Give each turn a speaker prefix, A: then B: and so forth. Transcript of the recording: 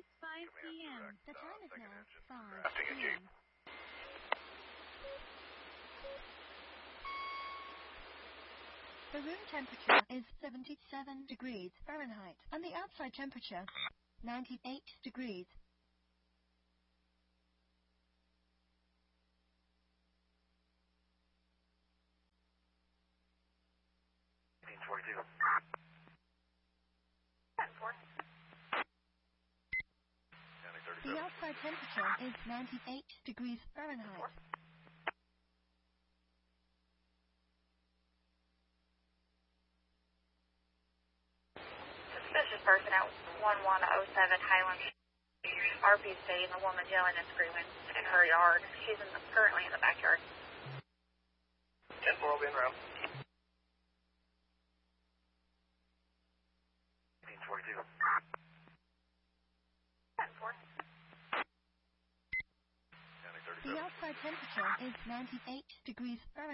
A: It's 5 p.m.
B: The time is now 5
C: Drafting a
B: p.m.
C: Jeep.
B: The room temperature is 77 degrees Fahrenheit, and the outside temperature 98 degrees. The outside temperature is 98 degrees Fahrenheit.
D: Suspicious person at 1107 Highland. RP stating the woman yelling and screaming in her yard. She's currently in the backyard.
C: 10-4 will be in route. 1842.
B: The outside temperature is 98 degrees Fahrenheit.